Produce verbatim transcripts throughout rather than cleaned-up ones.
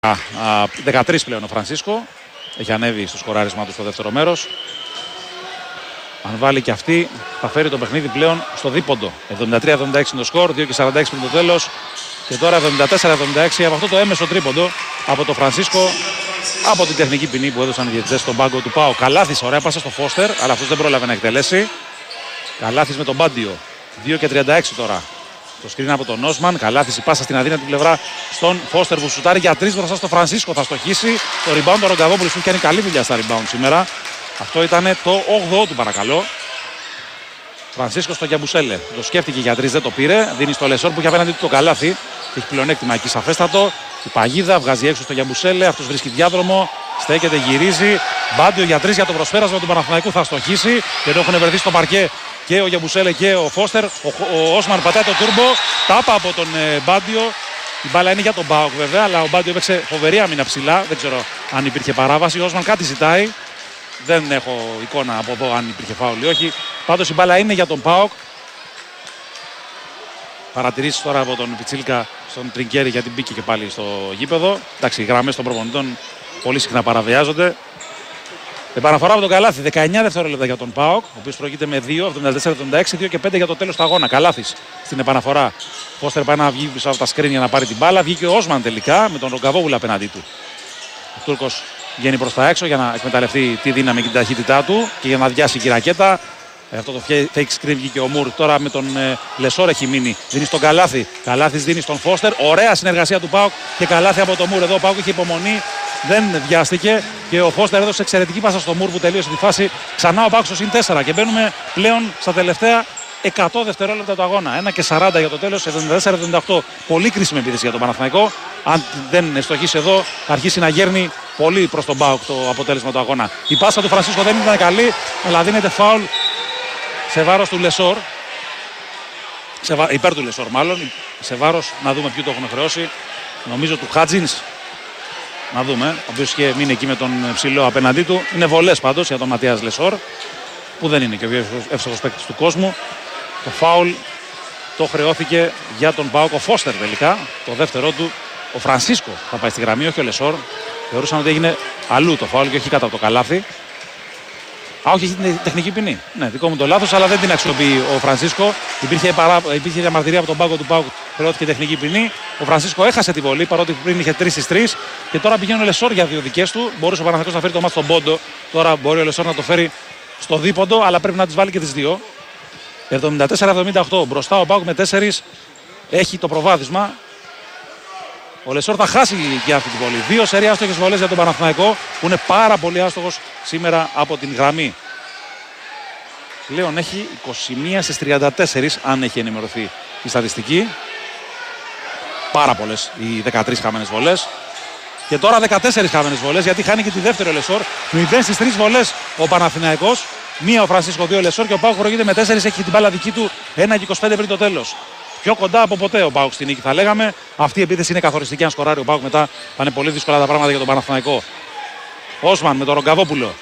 δεκατρείς πλέον ο Φρανσίσκο. Έχει ανέβει στο σκοράρισμά του στο δεύτερο μέρος. Αν βάλει και αυτή, θα φέρει το παιχνίδι πλέον στο δίποντο. εβδομήντα τρία εβδομήντα έξι είναι το σκορ, δύο και σαράντα έξι πριν το τέλος. Και τώρα εβδομήντα τέσσερα εβδομήντα έξι από αυτό το έμεσο τρίποντο από το Φρανσίσκο, από την τεχνική ποινή που έδωσαν οι διαιτητές στον πάγκο του ΠΑΟ. Καλάθης, ωραία πάσα στο Φώστερ, αλλά αυτός δεν πρόλαβε να εκτελέσει. Καλάθης με τον Μπάντιο. δύο και τριάντα έξι τώρα. Το σκριν από τον Όσμαν. Καλάθης η πάσα στην αδύνατη πλευρά στον Φώστερ που σουτάρει για τρεις μπροστά στο Φρανσίσκο. Θα στοχίσει. Το rebound του Ρογκαβόπουλος που έχει κάνει καλή δουλειά στα rebound σήμερα. Αυτό ήταν το όγδοο του παρακαλώ. Φρανσίσκο στο Γιαμπουσέλε. Το σκέφτηκε για τρεις, δεν το πήρε. Δίνει στο Λεσόρ που έχει απέναντι του το Καλάθι. Έχει πλεονέκτημα εκεί σαφέστατο. Η παγίδα βγάζει έξω στο Γιαμπουσέλε. Αυτός βρίσκει διάδρομο. Στέκεται, γυρίζει. Μπάντιο για τρεις για το προσπέρασμα του Παναθηναϊκού. Θα στοχίσει. Και εδώ έχουν βρεθεί στο παρκέ και ο Γιαμπουσέλε και ο Φώστερ. Ο, ο Όσμαν πατάει το τούρμπο. Τάπα από τον ε, Μπάντιο. Η μπάλα είναι για τον ΠΑΟΚ βέβαια, αλλά ο Μπάντιο έπαιξε φοβερή άμυνα ψηλά. Δεν ξέρω αν υπήρχε παράβαση. Ο Όσμαν κάτι ζητάει. Δεν έχω εικόνα από εδώ αν υπήρχε φάουλ ή όχι. Πάντως η μπάλα είναι για τον ΠΑΟΚ. Παρατηρήσεις τώρα από τον Πιτσίλκα στον Τρινκέρι γιατί μπήκε και πάλι στο γήπεδο. Εντάξει, οι γραμμές των προπονητών πολύ συχνά παραβιάζονται. Επαναφορά από τον Καλάθι, δεκαεννιά δευτερόλεπτα για τον ΠΑΟΚ, ο οποίος προηγείται με δύο, εβδομήντα τέσσερα εβδομήντα έξι, δύο και πέντε για το τέλος του αγώνα. Καλάθης στην επαναφορά. Φώστερ πάει να βγει πίσω από τα σκριν για να πάρει την μπάλα. Βγήκε ο Όσμαν τελικά με τον Ρογκαβόπουλο απέναντί του. Ο Τούρκος βγαίνει προς τα έξω για να εκμεταλλευτεί τη δύναμη και την ταχύτητά του και για να αδειάσει και η ρακέτα. Αυτό το fake screen βγήκε ο Μουρ. Τώρα με τον ε, Λεσόρ έχει μείνει. Δίνει στον Καλάθι. Καλάθης δίνει στον Φώστερ. Ωραία συνεργασία του ΠΑΟΚ και Καλάθι από το Μουρ. Εδώ ο ΠΑΟΚ είχε υπομονή. Δεν βιάστηκε και ο Φώστερ έδωσε εξαιρετική πάσα στο Μουρ που τελείωσε τη φάση. Ξανά ο ΠΑΟΚ στο συν τέσσερα και μπαίνουμε πλέον στα τελευταία εκατό δευτερόλεπτα του αγώνα. ένα και σαράντα για το τέλος, εβδομήντα τέσσερα εβδομήντα οκτώ. Πολύ κρίσιμη επίθεση για τον Παναθηναϊκό. Αν δεν στοχίσει εδώ, θα αρχίσει να γέρνει πολύ προς τον ΠΑΟΚ το αποτέλεσμα του αγώνα. Η πάσα του Φρανσίσκο δεν ήταν καλή, αλλά δίνεται φάουλ σε βάρος του Λεσόρ. Σε βα... Υπέρ του Λεσόρ, μάλλον. Σε βάρος, να δούμε ποιοι το έχουν χρεώσει. Νομίζω του Χάτζινς. Να δούμε. Ο οποίος είχε μείνει εκεί με τον ψηλό απέναντί του. Είναι βολές πάντως για τον Ματίας Λεσόρ, που δεν είναι και ο εύστοχος παίκτης του κόσμου. Το φάουλ το χρεώθηκε για τον ΠΑΟΚ ο Φώστερ τελικά. Το δεύτερό του. Ο Φρανσίσκο θα πάει στη γραμμή, όχι ο Λεσόρ. Θεωρούσαν ότι έγινε αλλού το φάουλ και όχι κάτω από το καλάθι. Α, όχι, έχει τεχνική ποινή. Ναι, δικό μου το λάθος, αλλά δεν την αξιοποιεί ο Φρανσίσκο. Υπήρχε, παρά... Υπήρχε διαμαρτυρία από τον πάγκο του ΠΑΟΚ, χρεώθηκε τεχνική ποινή. Ο Φρανσίσκο έχασε τη βολή παρότι πριν είχε τρεις στις τρεις. Και τώρα πηγαίνει ο Λεσόρ για δύο δικές του. Μπορούσε ο Παναθηναϊκός να φέρει το μάτς στον πόντο. Τώρα μπορεί ο Λεσόρ να το φέρει στο δίποντο, αλλά πρέπει να τις βάλει και τις δύο. εβδομήντα τέσσερα εβδομήντα οκτώ. Μπροστά ο ΠΑΟΚ με τέσσερις έχει το προβάδισμα. Ο Λεσόρ θα χάσει και αυτή την βολή. Δύο σερί άστοχες βολές για τον Παναθηναϊκό που είναι πάρα πολύ άστοχος σήμερα από την γραμμή. Πλέον έχει είκοσι μία στις τριάντα τέσσερα αν έχει ενημερωθεί η στατιστική. Πάρα πολλές οι δεκατρείς χαμένες βολές. Και τώρα δεκατέσσερις χαμένες βολές γιατί χάνει και τη δεύτερη ο Λεσόρ. μηδέν στις τρεις βολές ο Παναθηναϊκός. Μία ο Φρανσίσκο, δύο ο Λεσόρ και ο ΠΑΟΚ προηγείται με τέσσερις. Έχει την μπάλα δική του ένα και είκοσι πέντε πριν το τέλος. Πιο κοντά από ποτέ ο ΠΑΟΚ στην νίκη θα λέγαμε. Αυτή η επίθεση είναι καθοριστική. Αν σκοράρει ο ΠΑΟΚ μετά θα είναι πολύ δύσκολα τα πράγματα για τον Παναθηναϊκό. Όσμαν με τον Ρογκαβόπουλο.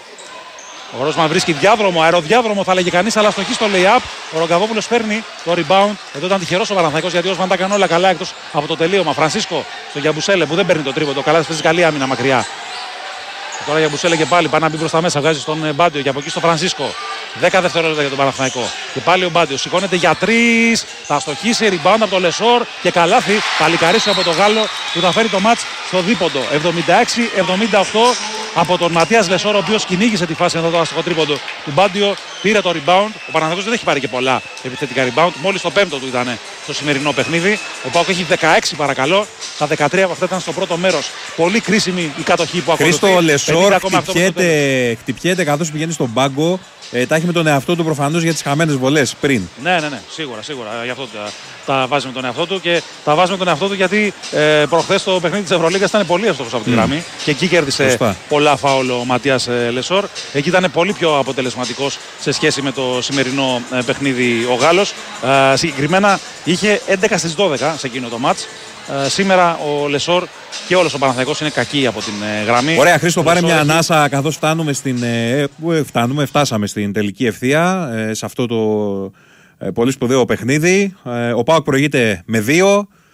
Ο Όσμαν βρίσκει διάδρομο, αεροδιάδρομο θα λέγει κανείς, αλλά στοχή στο lay-up. Ο Ρογκαβόπουλος παίρνει το rebound. Εδώ ήταν τυχερός ο Παναθηναϊκός γιατί ο Όσμαν τα έκανε όλα καλά εκτός από το τελείωμα. Φρανσίσκο στο Γιαμπουσέλε που δεν παίρνει το τρίποντο. Καλά, παίζει καλή άμυνα μακριά. Τώρα Γιαμπουσέλε και πάλι πάει να μπει προς τα μέσα. Βγάζει στον Μπάντιο και από εκεί στο Φρανσίσκο. δέκα δευτερόλεπτα για τον Παναθηναϊκό. Και πάλι ο Μπάντιο σηκώνεται για τρεις. Θα στοχίσει rebound από το Λεσόρ και καλάθι. Παλικαρίσιο από το Γάλλο που θα φέρει το μάτς στο δίποντο. εβδομήντα έξι εβδομήντα οκτώ από τον Ματίας Λεσόρ, ο οποίος κυνήγησε τη φάση εδώ το άστοχο τρίποντο του Μπάντιο. Πήρε το rebound. Ο Παναθηναϊκός δεν έχει πάρει και πολλά επιθετικά rebound. Μόλις το πέμπτο του ήταν στο σημερινό παιχνίδι. Ο ΠΑΟΚ έχει δεκαέξι παρακαλώ. Τα δεκατρία από αυτά ήταν στο πρώτο μέρος. Πολύ κρίσιμη η κατοχή που ακολουθεί. Χρήστο, ο Λεσόρ χτυπιέται, χτυπιέται καθώς πηγαίνει στον πάγκο. Ε, τα έχει με τον εαυτό του προφανώς για τις χαμένες βολές πριν. Ναι, ναι, ναι, σίγουρα, σίγουρα. Γι' αυτό τα, τα βάζει με τον εαυτό του και τα βάζει με τον εαυτό του γιατί ε, προχθές το παιχνίδι της Ευρωλίγκας ήταν πολύ εύστοχος από τη mm. γραμμή και εκεί κέρδισε Σωστά. πολλά φάουλ ο Ματίας ε, Λεσόρ. Εκεί ήταν πολύ πιο αποτελεσματικός σε σχέση με το σημερινό ε, παιχνίδι ο Γάλλος. Ε, συγκεκριμένα είχε έντεκα στις δώδεκα σε εκείνο το μάτς. Ε, σήμερα ο Λεσόρ και όλος ο Παναθηναϊκός είναι κακοί από την ε, γραμμή. Ωραία, Χρήστο, πάρε μια ανάσα καθώς φτάνουμε στην, ε, φτάνουμε, φτάσαμε στην τελική ευθεία ε, σε αυτό το ε, πολύ σπουδαίο παιχνίδι. Ε, ο ΠΑΟΚ προηγείται με δύο.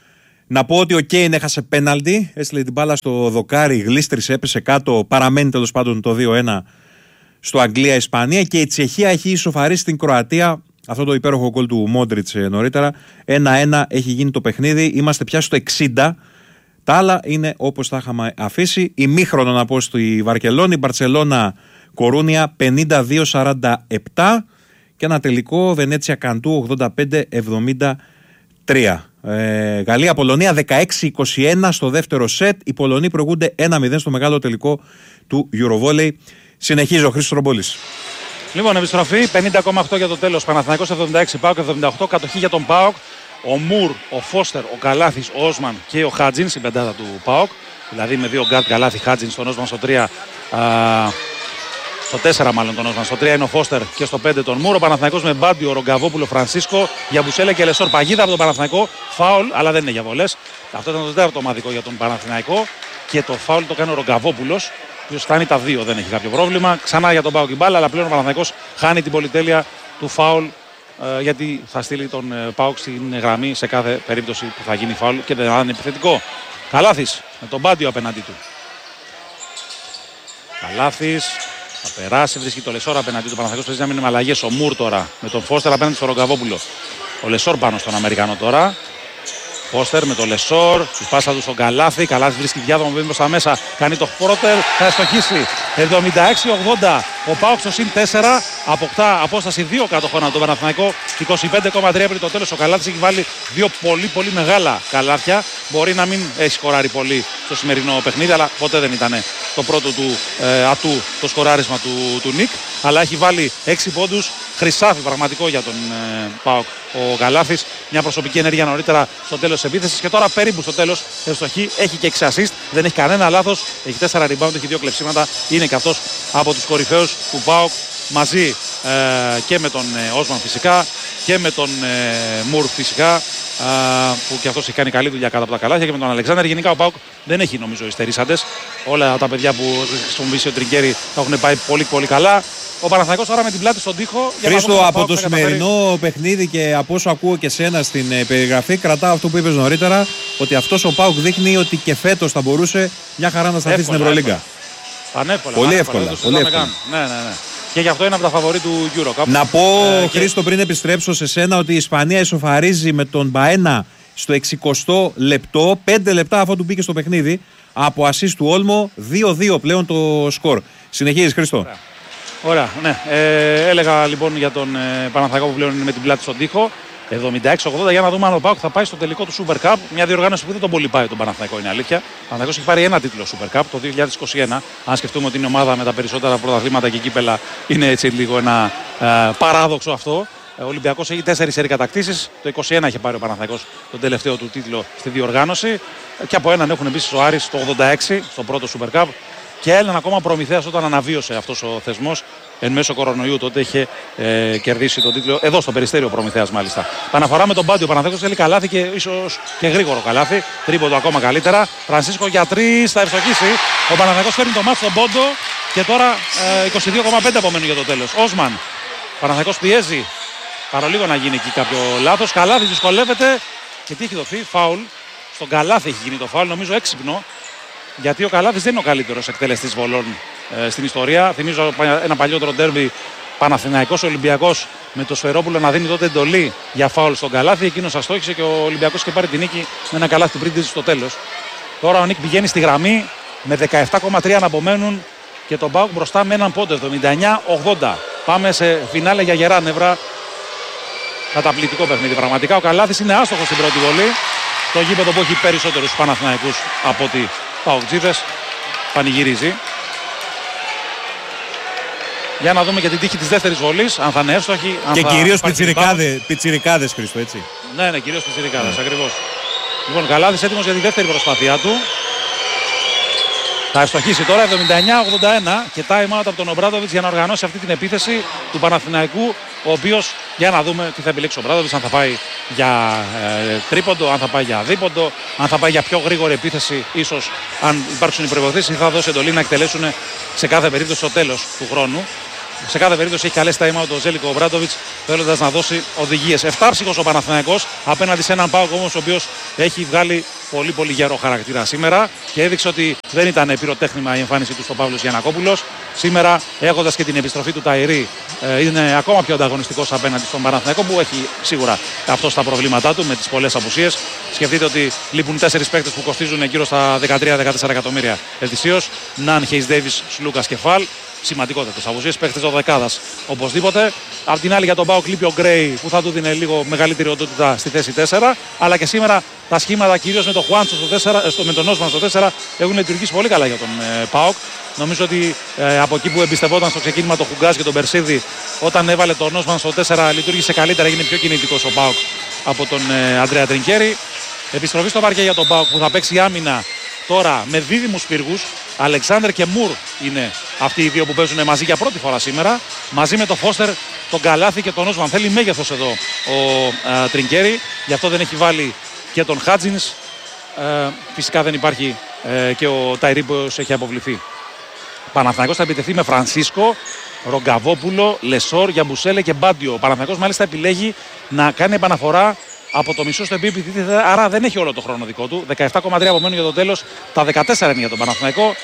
Να πω ότι ο Κέιν έχασε πέναλτι, έστειλε την μπάλα στο δοκάρι, γλίστρισε, έπεσε κάτω, παραμένει τέλος πάντων το δύο ένα στο Αγγλία-Ισπανία και η Τσεχία έχει ισοφαρίσει την Κροατία. Αυτό το υπέροχο γκολ του Μόντριτς νωρίτερα. ένα ένα έχει γίνει το παιχνίδι, είμαστε πια στο εξήντα. Τα άλλα είναι όπως τα είχαμε αφήσει. Ημίχρονο να πω στη Βαρκελόνη, Μπαρτσελώνα Κορούνια πενήντα δύο σαράντα επτά και ένα τελικό Βενέτσια Καντού ογδόντα πέντε εβδομήντα τρία. Ε, Γαλλία-Πολωνία δεκαέξι είκοσι ένα στο δεύτερο σετ. Οι Πολωνοί προηγούνται ένα μηδέν στο μεγάλο τελικό του Eurovolley. Συνεχίζει ο Χρήστος Ρομπόλης. Λοιπόν, επιστροφή πενήντα κόμμα οκτώ για το τέλος. Παναθηναϊκός εβδομήντα έξι, ΠΑΟΚ εβδομήντα οκτώ. Κατοχή για τον ΠΑΟΚ. Ο Μουρ, ο Φώστερ, ο Καλάθης, ο Όσμαν και ο Χάτζιν στην πεντάδα του ΠΑΟΚ. Δηλαδή με δύο γκάρτ Καλάθη, Χάτζιν στον Όσμαν στο τρία. Α, στο τέσσερα μάλλον τον Όσμαν. Στο τρία είναι ο Φώστερ και στο πέντε τον Μουρ. Ο Παναθηναϊκός με Μπάντιο, Ρογκαβόπουλο, Φρανσίσκο, Γιαμπουσέλε και Λεσόρ. Παγίδα από τον Παναθηναϊκό. Φάουλ, αλλά δεν είναι για βολές. Αυτό ήταν το τέταρτο ομαδικό για τον Παναθηναϊκό. Και το φάουλ το κάνει ο Ρογκαβόπουλος. Ποιο φτάνει τα δύο, δεν έχει κάποιο πρόβλημα. Ξανά για τον ΠΑΟΚ η μπάλα, αλλά πλέον ο Παναθηναϊκός χάνει την πολυτέλεια του φάουλ. Ε, γιατί θα στείλει τον ε, ΠΑΟΚ στην γραμμή σε κάθε περίπτωση που θα γίνει φάουλ και δεν θα είναι επιθετικό. Καλάθης με τον Μπάντιο απέναντί του. Καλάθης θα περάσει, βρίσκει το Λεσόρ απέναντί του. Παναθηναϊκός παίζει να μείνει με αλλαγές. Ο Μουρ τώρα με τον Φώστερ απέναντι στο Ρογκαβόπουλο. Ο Λεσόρ πάνω στον Αμερικανό τώρα. Φώστερ με το Λεσόρ, η πάσα του στον Καλάθη. Καλάθη βρίσκει διάδρομο, μπαίνει προς τα μέσα. Κάνει το Φρότερ, θα ευστοχίσει. εβδομήντα έξι ογδόντα. Ο ΠΑΟΚ στο συν τέσσερα αποκτά απόσταση δύο κατοχών από τον Παναθηναϊκό. είκοσι πέντε κόμμα τρία πριν το τέλος. Ο Καλάθης έχει βάλει δύο πολύ πολύ μεγάλα καλάθια. Μπορεί να μην έχει σκοράρει πολύ στο σημερινό παιχνίδι, αλλά ποτέ δεν ήταν το πρώτο του ε, ατού το σκοράρισμα του, του Νικ. Αλλά έχει βάλει έξι πόντους. Χρυσάφι πραγματικό για τον ε, ΠΑΟΚ ο Καλάθης. Μια προσωπική ενέργεια νωρίτερα στο τέλος της επίθεσης και τώρα περίπου στο τέλος ευστοχή. Έχει και έξι assist, δεν έχει κανένα λάθος. Έχει τέσσερα rebound, έχει δύο κλεψίματα. Είναι και αυτός από τους κορυφαίους του ΠΑΟΚ μαζί ε, και με τον ε, Όσμαν φυσικά και με τον ε, Μουρ φυσικά. Uh, που και αυτός έχει κάνει καλή δουλειά κάτω από τα καλάθια και με τον Αλεξάνδρ. Γενικά ο ΠΑΟΚ δεν έχει νομίζω υστερήσαντες. Όλα τα παιδιά που χρησιμοποιήσει ο Τριγκέρι θα έχουν πάει πολύ πολύ καλά. Ο Παναθηναϊκός τώρα με την πλάτη στον τοίχο. Χρήστο, από το σημερινό καταφέρει... παιχνίδι και από όσο ακούω και σένα στην ε, περιγραφή, κρατάω αυτό που είπες νωρίτερα, ότι αυτός ο ΠΑΟΚ δείχνει ότι και φέτος θα μπορούσε μια χαρά να σταθεί στην Ευρωλίγκα. Πανεύκολα. Πολύ εύκολα. Πολύ εύκολα. Ναι, ναι, ναι. Και γι' αυτό είναι από τα φαβορί του EuroCup. Να πω, ε, Χρήστο, και... πριν επιστρέψω σε σένα, ότι η Ισπανία ισοφαρίζει με τον Μπαένα στο εξηκοστό λεπτό, πέντε λεπτά αφού του μπήκε στο παιχνίδι, από ασίστ του Όλμο, δύο δύο πλέον το σκορ. Συνεχίζεις, Χρήστο. Ωραία, Ωραία ναι. Ε, έλεγα λοιπόν για τον ε, Παναθηναϊκό που πλέον είναι με την πλάτη στον τοίχο. εβδομήντα έξι ογδόντα για να δούμε αν ο ΠΑΟΚ θα πάει στο τελικό του Super Cup. Μια διοργάνωση που δεν τον πολύ πάει τον Παναθηναϊκό, είναι αλήθεια. Ο Παναθηναϊκός έχει πάρει ένα τίτλο Super Cup το δύο χιλιάδες είκοσι ένα. Αν σκεφτούμε ότι είναι ομάδα με τα περισσότερα πρωταθλήματα και κύπελα, είναι έτσι λίγο ένα ε, παράδοξο αυτό. Ο Ολυμπιακός έχει τέσσερις σερί κατακτήσεις. Το είκοσι ένα είχε πάρει ο Παναθηναϊκός τον τελευταίο του τίτλο στη διοργάνωση. Και από έναν έχουν επίσης ο Άρης το ογδόντα έξι στο πρώτο Super Cup. Και έναν ακόμα Προμηθέας όταν αναβίωσε αυτός ο θεσμός. Εν μέσω κορονοϊού τότε είχε ε, κερδίσει τον τίτλο εδώ στο Περιστέριο Προμηθέας μάλιστα. Παναφορά με τον Μπάντιο. Ο Παναθηναϊκός θέλει καλάθι και ίσως και γρήγορο καλάθι. Τρίποντο ακόμα καλύτερα. Φρανσίσκο για τρεις, θα ευστοχίσει. Ο Παναθηναϊκός φέρνει το μάτς στον πόντο και τώρα ε, είκοσι δύο κόμμα πέντε απομένουν για το τέλος. Όσμαν. Ο Παναθηναϊκός πιέζει. Παρολίγο να γίνει εκεί κάποιο λάθος. Καλάθι δυσκολεύεται και τι έχει δοθεί. Φάουλ. Στον Καλάθι έχει γίνει το φάουλ, νομίζω έξυπνο. Γιατί ο Καλάθης δεν είναι ο καλύτερος εκτελεστής βολών ε, στην ιστορία. Θυμίζω ένα παλιότερο ντέρμπι Παναθηναϊκός Ολυμπιακός με το Σφερόπουλο να δίνει τότε εντολή για φάουλ στον Καλάθι. Εκείνος αστόχησε και ο Ολυμπιακός είχε πάρει την νίκη με ένα καλάθι πριν στο τέλος. Τώρα ο Νίκ πηγαίνει στη γραμμή με δεκαεπτά κόμμα τρία να απομένουν και τον ΠΑΟΚ μπροστά με έναν πόντο εβδομήντα εννιά ογδόντα. Πάμε σε φινάλε για γερά νεύρα. Καταπληκτικό παιχνίδι πραγματικά. Ο Καλάθης είναι άστοχος στην πρώτη βολή. Το γήπεδο που έχει περισσότερους Παναθηναϊκούς από ότι ΠΑΟΚτζίδες πανηγυρίζει. Για να δούμε και την τύχη της δεύτερης βολής, αν θα είναι εύστοχη. Αν και θα κυρίως πιτσιρικάδες, πιτσιρικάδες, Χρήστο, έτσι. Ναι, ναι, κυρίως πιτσιρικάδες, mm. ακριβώς. Λοιπόν, Καλάθης έτοιμος για τη δεύτερη προσπάθειά του. Θα ευστοχίσει τώρα εβδομήντα εννιά ογδόντα ένα και time out από τον Ομπράντοβιτς για να οργανώσει αυτή την επίθεση του Παναθηναϊκού, ο οποίος, για να δούμε τι θα επιλέξει ο Ομπράντοβιτς, αν θα πάει για ε, τρίποντο, αν θα πάει για δίποντο, αν θα πάει για πιο γρήγορη επίθεση, ίσως αν υπάρξουν οι προϋποθέσεις, ή θα δώσει εντολή να εκτελέσουν σε κάθε περίπτωση στο τέλος του χρόνου. σε κάθε περίπτωση έχει καλέσει time out ο Ζέλικο Ομπράντοβιτς, θέλοντας να δώσει οδηγίες. Εφτάψυχος ο Παναθηναϊκός απέναντι σε έναν ΠΑΟΚ όμως ο οποίος έχει βγάλει πολύ πολύ γερό χαρακτήρα σήμερα και έδειξε ότι δεν ήταν πυροτέχνημα η εμφάνιση του στο Παύλος Γιαννακόπουλος. Σήμερα, έχοντας και την επιστροφή του Ταϊρή, είναι ακόμα πιο ανταγωνιστικός απέναντι στον Παναθηναϊκό που έχει σίγουρα αυτό στα προβλήματά του με τις πολλές απουσίες. Σκεφτείτε ότι λείπουν τέσσερις παίκτες που κοστίζουν γύρω στα δεκατρία με δεκατέσσερα εκατομμύρια ετησίως. Ναν, Χέις Ντέιβις, Σλούκας και Φαλ. Σημαντικότερες απουσίες, παίκτες δωδεκάδας οπωσδήποτε. Απ' την άλλη για τον ΠΑΟΚ λείπει ο Γκρέι που θα του δίνει λίγο μεγαλύτερη οντότητα στη θέση τέσσερα. Αλλά και σήμερα τα σχήματα κυρίως με τον Χουάντσο στο τέσσερα, στο, με τον Όσμαν στο τέσσερα έχουν λειτουργήσει πολύ καλά για τον ε, ΠΑΟΚ. Νομίζω ότι ε, από εκεί που εμπιστευόταν στο ξεκίνημα το Χουγκάζ και τον Περσίδη, όταν έβαλε τον Όσμαν στο τέσσερα λειτουργήσε καλύτερα, έγινε πιο κινητικός ο ΠΑΟΚ από τον ε, Αντρέα Τρινκέρι. Επιστροφή στο παρκέ για τον ΠΑΟΚ που θα παίξει άμυνα τώρα με δίδυμους πύργους. Αλεξάνδερ και Μουρ είναι αυτοί οι δύο που παίζουν μαζί για πρώτη φορά σήμερα. Μαζί με τον Φώστερ, τον Καλάθι και τον Όσμαν. Θέλει μέγεθος εδώ ο α, Τρινκέρι. Γι' αυτό δεν έχει βάλει και τον Χάτζινς. Ε, φυσικά δεν υπάρχει ε, και ο Ταϊρή που έχει αποβληθεί. Παναθηναϊκός θα επιτεθεί με Φρανσίσκο, Ρογκαβόπουλο, Λεσόρ, Γιαμπουσέλε και Μπάντιο. Ο Παναθηναϊκός μάλιστα επιλέγει να κάνει επαναφορά από το μισό στο οποίο επιτίθεται, άρα δεν έχει όλο το χρόνο δικό του. δεκαεπτά κόμμα τρία απομένουν για το τέλος, τα δεκατέσσερα είναι για τον Παναθηναϊκό.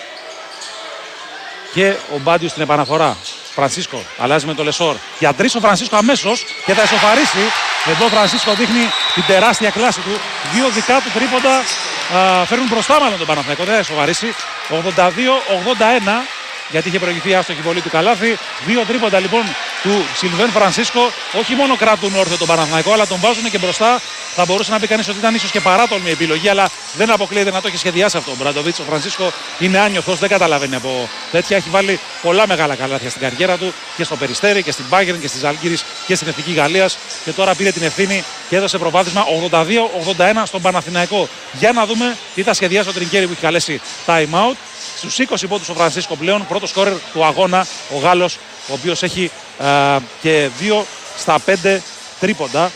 Και ο Μπάντιο στην επαναφορά. Φρανσίσκο αλλάζει με το Λεσόρ. Για τρεις ο Φρανσίσκο αμέσως και θα ισοφαρίσει. Εδώ ο Φρανσίσκο δείχνει την τεράστια κλάση του. Δύο δικά του τρίποντα α, φέρνουν μπροστά μάλλον τον Παναθηναϊκό. Δεν θα ισοφαρίσει. ογδόντα δύο ογδόντα ένα. Γιατί είχε προηγηθεί άστοχη βολή του Καλάθι. Δύο τρίποντα λοιπόν του Σιλβέν Φρανσίσκο. Όχι μόνο κράτουν όρθιο τον Παναθηναϊκό, αλλά τον βάζουν και μπροστά. Θα μπορούσε να πει κανείς ότι ήταν ίσως και παράτολμη επιλογή, αλλά δεν αποκλείεται να το έχει σχεδιάσει αυτό ο Μπράντοβιτς. Ο Φρανσίσκο είναι άνιωθος, δεν καταλαβαίνει από τέτοια. Έχει βάλει πολλά μεγάλα καλάθια στην καριέρα του και στο Περιστέρι και στην Μπάγερν και στη Ζαλγκίρις και στην Εθνική Γαλλίας. Και τώρα πήρε την ευθύνη και έδωσε προβάδισμα ογδόντα δύο ογδόντα ένα στον Παναθηναϊκό. Για να δούμε τι θα σχεδιάσει ο Τρινκέρι που έχει καλέσει time out. Στους είκοσι πόντους ο Φρανσίσκο πλέον, πρώτο σκόρερ του αγώνα, ο Γάλλος, ο οποίος έχει α, και δύο στα πέντε τρίποντα.